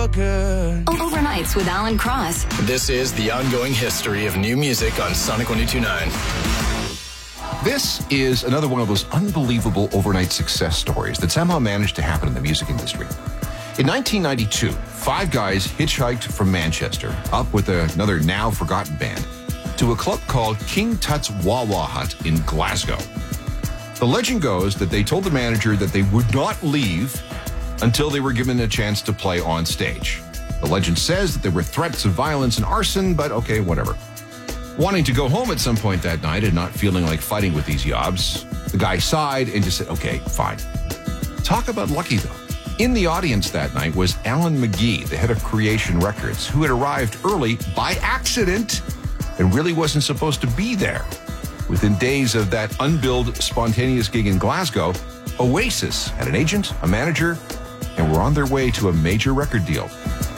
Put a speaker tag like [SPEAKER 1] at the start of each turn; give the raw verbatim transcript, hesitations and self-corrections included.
[SPEAKER 1] good.
[SPEAKER 2] Overnights with Alan Cross.
[SPEAKER 3] This is the ongoing history of new music on Sonic one oh two point nine.
[SPEAKER 4] This is another one of those unbelievable overnight success stories that somehow managed to happen in the music industry. In nineteen ninety-two, five guys hitchhiked from Manchester, up with another now forgotten band, to a club called King Tut's Wah-Wah Hut in Glasgow. The legend goes that they told the manager that they would not leave until they were given a chance to play on stage. The legend says that there were threats of violence and arson, but okay, whatever. Wanting to go home at some point that night and not feeling like fighting with these yobs, the guy sighed and just said, okay, fine. Talk about lucky, though. In the audience that night was Alan McGee, the head of Creation Records, who had arrived early by accident and really wasn't supposed to be there. Within days of that unbilled, spontaneous gig in Glasgow, Oasis had an agent, a manager, and were on their way to a major record deal.